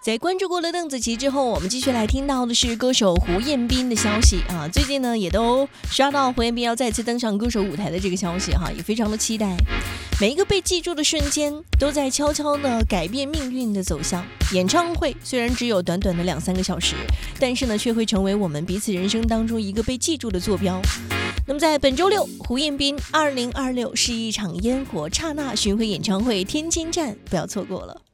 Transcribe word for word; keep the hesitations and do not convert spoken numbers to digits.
在关注过了邓紫棋之后，我们继续来听到的是歌手胡彦斌的消息啊。最近呢，也都刷到胡彦斌要再次登上歌手舞台的这个消息哈，也非常的期待。每一个被记住的瞬间，都在悄悄的改变命运的走向。演唱会虽然只有短短的两三个小时，但是呢，却会成为我们彼此人生当中一个被记住的坐标。那么在本周六，胡彦斌二零二六是一场烟火刹那巡回演唱会天津站，不要错过了。